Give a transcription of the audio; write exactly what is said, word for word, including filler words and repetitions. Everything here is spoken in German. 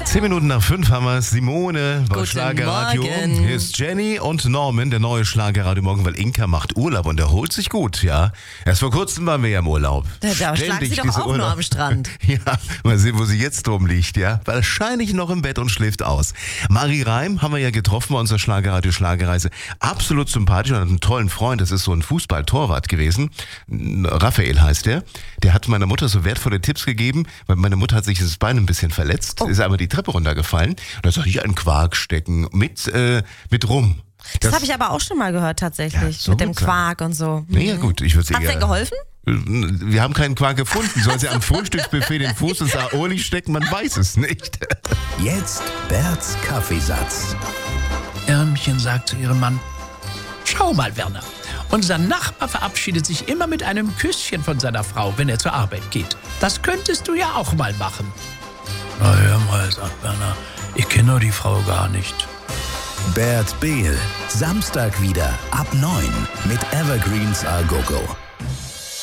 Zehn Minuten nach fünf haben wir Simone bei Guten Schlagerradio. Morgen. Hier ist Jenny und Norman, der neue Schlagerradio Morgen, weil Inka macht Urlaub und erholt sich gut, ja. Erst vor kurzem waren wir ja im Urlaub. Da, da schlagen sie doch dieser auch nur am Strand. Ja, mal sehen, wo sie jetzt drum liegt, ja. Wahrscheinlich noch im Bett und schläft aus. Marie Reim haben wir ja getroffen bei unserer Schlagerradio Schlagerreise. Absolut sympathisch und hat einen tollen Freund. Das ist so ein Fußballtorwart gewesen. Raphael heißt der. Der hat meiner Mutter so wertvolle Tipps gegeben, weil meine Mutter hat sich das Bein ein bisschen verletzt, Oh. ist einmal die Treppe runtergefallen. Und da soll ich einen Quark stecken mit, äh, mit Rum. Das, das habe ich aber auch schon mal gehört tatsächlich, Ja, so mit dem gut sein. Quark und so. Nee, ja gut, ich würde Hat's dir geholfen? Wir haben keinen Quark gefunden. Soll sie am Frühstücksbuffet den Fuß ins Aoli stecken? Man weiß es nicht. Jetzt Berts Kaffeesatz. Ärmchen sagt zu ihrem Mann: Schau mal, Werner, unser Nachbar verabschiedet sich immer mit einem Küsschen von seiner Frau, wenn er zur Arbeit geht. Das könntest du ja auch mal machen. Na hör mal, sagt Werner, ich kenne doch die Frau gar nicht. Bert Behl, Samstag wieder ab neun mit Evergreens A Go Go.